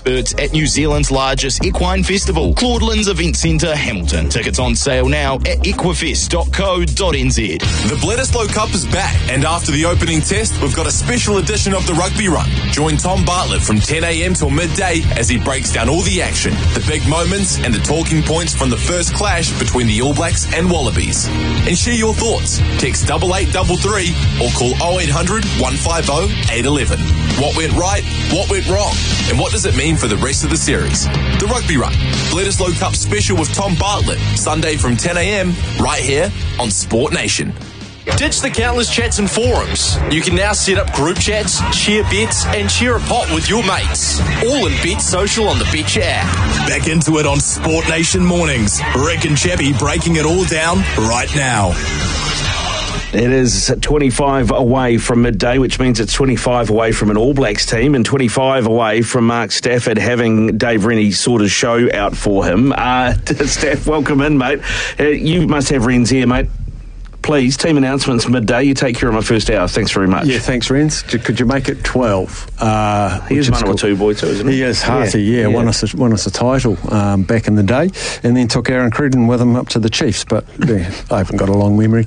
It's at New Zealand's largest equine festival, Claudelands Event Centre, Hamilton. Tickets on sale now at equifest.co.nz. The Bledisloe Cup is back, and after the opening test, we've got a special edition of the Rugby Run. Join Tom Bartlett from 10 a.m. till midday as he breaks down all the action, the big moments, and the talking points from the first clash between the All Blacks and Wallabies. And share your thoughts. Text 8833 or call 0800 150 811. What went right? What went wrong? And what does it mean for the rest of the series? The Rugby Run, Bledisloe Cup special with Tom Bartlett, Sunday from 10 a.m. right here on Sport Nation. Ditch the countless chats and forums. You can now set up group chats, share bets, and share a pot with your mates. All in Bet Social on the Betcha app. Back into it on Sport Nation Mornings. Rick and Chappie breaking it all down right now. It is 25 away from midday, which means it's 25 away from an All Blacks team and 25 away from Mark Stafford having Dave Rennie sort of show out for him. Staff, welcome in, mate. You must have Ren's here, mate. Please, team announcements midday. You take care of my first hour. Thanks very much. Yeah, thanks, Renz. Could you make it 12? He is Manawatu boy too, isn't he? He is, Hearty, yeah. Won us a title back in the day, and then took Aaron Cruden with him up to the Chiefs, but I haven't got a long memory.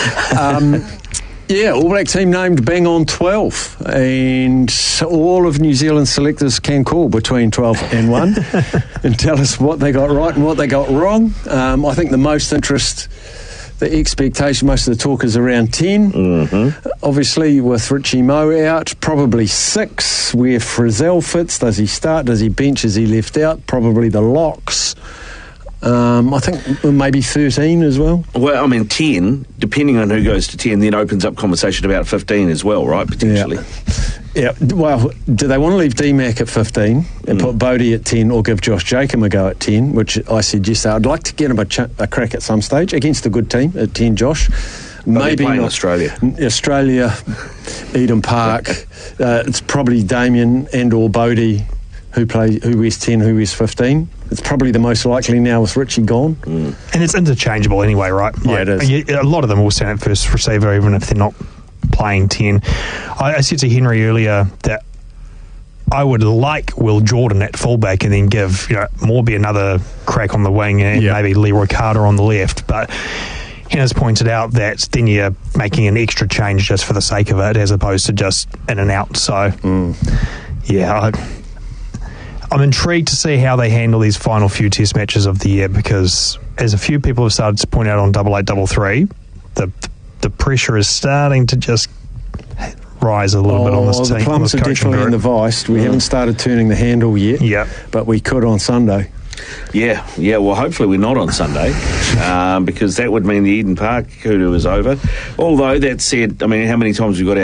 Yeah, All Black team named bang on 12, and all of New Zealand selectors can call between 12 and 1 and tell us what they got right and what they got wrong. I think the most interest... The expectation, most of the talk is around 10. Mm-hmm. Obviously, with Richie Moe out, probably 6. Where Frizzell fits, does he start, does he bench, is he left out? Probably the locks. I think maybe 13 as well. Well, I mean, 10, depending on who goes to 10, then opens up conversation about 15 as well, right, potentially? Yeah, well, do they want to leave D-Mac at 15 and put Bodie at 10 or give Josh Jacob a go at 10, which I said yes, I'd like to get him a crack at some stage against a good team at 10, Josh. Maybe not Australia, Eden Park. It's probably Damien and or Bodie who wears 10, who wears 15. It's probably the most likely now with Richie gone. And it's interchangeable anyway, right? Yeah, it is. A lot of them will stand at first receiver even if they're not playing 10. I said to Henry earlier that I would like Will Jordan at fullback and then give Morby another crack on the wing and maybe Leroy Carter on the left. But Henry's pointed out that then you're making an extra change just for the sake of it as opposed to just in and out. So, I'm intrigued to see how they handle these final few test matches of the year because, as a few people have started to point out on 8833, the pressure is starting to just rise a little bit on this team. The plums are definitely in the vice. We haven't started turning the handle yet, but we could on Sunday. Yeah, well, hopefully we're not on Sunday because that would mean the Eden Park kudu is over. Although, that said, I mean, how many times we've got